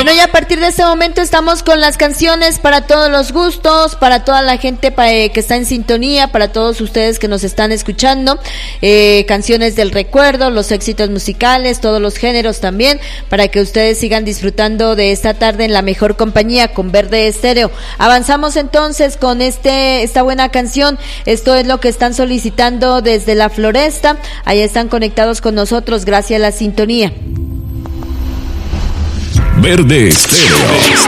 Bueno, y a partir de este momento estamos con las canciones para todos los gustos, para toda la gente que está en sintonía, para todos ustedes que nos están escuchando, canciones del recuerdo, los éxitos musicales, todos los géneros también, para que ustedes sigan disfrutando de esta tarde en la mejor compañía con Verde Estéreo. Avanzamos entonces con esta buena canción. Esto es lo que están solicitando desde La Floresta. Ahí están conectados con nosotros gracias a la sintonía. Verde Estéreo.